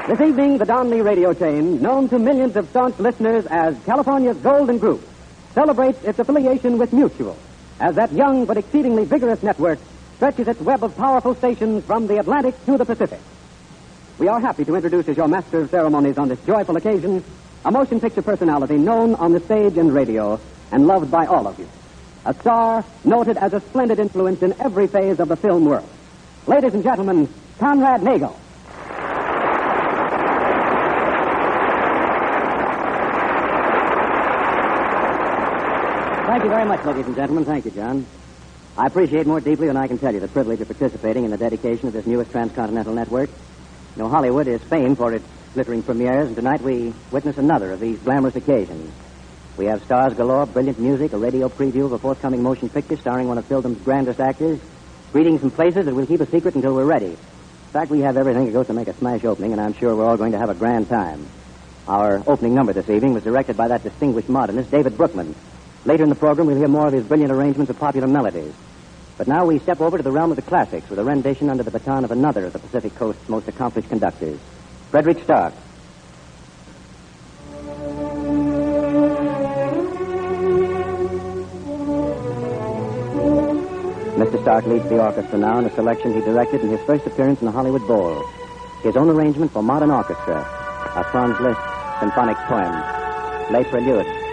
This evening, the Don Lee radio chain, known to millions of staunch listeners as California's Golden Group, celebrates its affiliation with Mutual, as that young but exceedingly vigorous network stretches its web of powerful stations from the Atlantic to the Pacific. We are happy to introduce as your master of ceremonies on this joyful occasion a motion picture personality known on the stage and radio and loved by all of you. A star noted as a splendid influence in every phase of the film world. Ladies and gentlemen, Conrad Nagel. Thank you very much, ladies and gentlemen. Thank you, John. I appreciate more deeply than I can tell you the privilege of participating in the dedication of this newest transcontinental network. You know, Hollywood is famed for its glittering premieres, and tonight we witness another of these glamorous occasions. We have stars galore, brilliant music, a radio preview of a forthcoming motion picture starring one of Film's grandest actors, greetings from places that we'll keep a secret until we're ready. In fact, we have everything that goes to make a smash opening, and I'm sure we're all going to have a grand time. Our opening number this evening was directed by that distinguished modernist, David Brookman. Later in the program, we'll hear more of his brilliant arrangements of popular melodies. But now we step over to the realm of the classics with a rendition under the baton of another of the Pacific Coast's most accomplished conductors, Frederick Stark. Mr. Stark leads the orchestra now in a selection he directed in his first appearance in the Hollywood Bowl. His own arrangement for modern orchestra, a Franz Liszt symphonic poem, Les Préludes.